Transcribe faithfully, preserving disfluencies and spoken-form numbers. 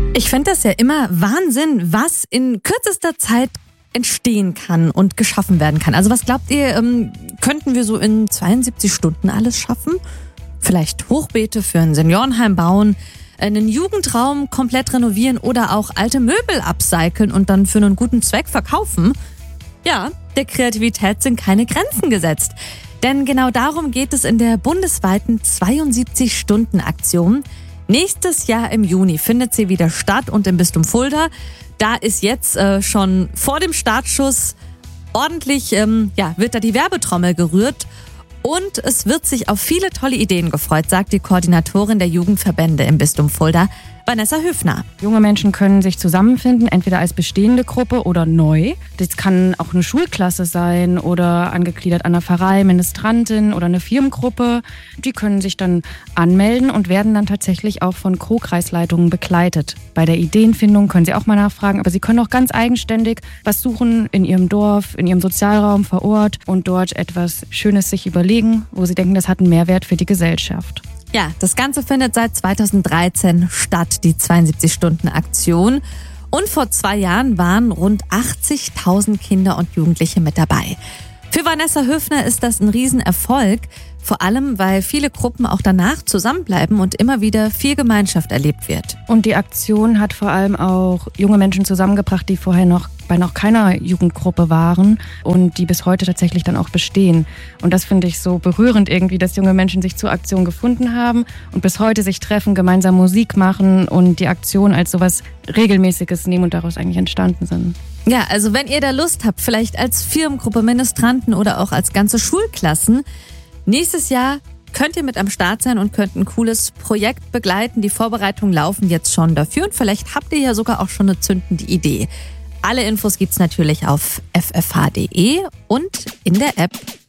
Ich finde das ja immer Wahnsinn, was in kürzester Zeit entstehen kann und geschaffen werden kann. Also was glaubt ihr, ähm, könnten wir so in zweiundsiebzig Stunden alles schaffen? Vielleicht Hochbeete für ein Seniorenheim bauen, einen Jugendraum komplett renovieren oder auch alte Möbel upcyclen und dann für einen guten Zweck verkaufen? Ja, der Kreativität sind keine Grenzen gesetzt. Denn genau darum geht es in der bundesweiten zweiundsiebzig-Stunden-Aktion. Nächstes Jahr im Juni findet sie wieder statt und im Bistum Fulda. Da ist jetzt äh, schon vor dem Startschuss ordentlich, ähm, ja, wird da die Werbetrommel gerührt. Und es wird sich auf viele tolle Ideen gefreut, sagt die Koordinatorin der Jugendverbände im Bistum Fulda, Vanessa Höfner. Junge Menschen können sich zusammenfinden, entweder als bestehende Gruppe oder neu. Das kann auch eine Schulklasse sein oder angegliedert an einer Pfarrei, Ministrantin oder eine Firmengruppe. Die können sich dann anmelden und werden dann tatsächlich auch von Co-Kreisleitungen begleitet. Bei der Ideenfindung können sie auch mal nachfragen, aber sie können auch ganz eigenständig was suchen in ihrem Dorf, in ihrem Sozialraum vor Ort und dort etwas Schönes sich überlegen, wo sie denken, das hat einen Mehrwert für die Gesellschaft. Ja, das Ganze findet seit zweitausenddreizehn statt, die zweiundsiebzig-Stunden-Aktion. Und vor zwei Jahren waren rund achtzigtausend Kinder und Jugendliche mit dabei. Für Vanessa Höfner ist das ein Riesenerfolg, vor allem weil viele Gruppen auch danach zusammenbleiben und immer wieder viel Gemeinschaft erlebt wird. Und die Aktion hat vor allem auch junge Menschen zusammengebracht, die vorher noch bei noch keiner Jugendgruppe waren und die bis heute tatsächlich dann auch bestehen. Und das finde ich so berührend irgendwie, dass junge Menschen sich zur Aktion gefunden haben und bis heute sich treffen, gemeinsam Musik machen und die Aktion als sowas Regelmäßiges nehmen und daraus eigentlich entstanden sind. Ja, also wenn ihr da Lust habt, vielleicht als Firmengruppe, Ministranten oder auch als ganze Schulklassen, nächstes Jahr könnt ihr mit am Start sein und könnt ein cooles Projekt begleiten. Die Vorbereitungen laufen jetzt schon dafür und vielleicht habt ihr ja sogar auch schon eine zündende Idee. Alle Infos gibt's natürlich auf f f h punkt d e und in der App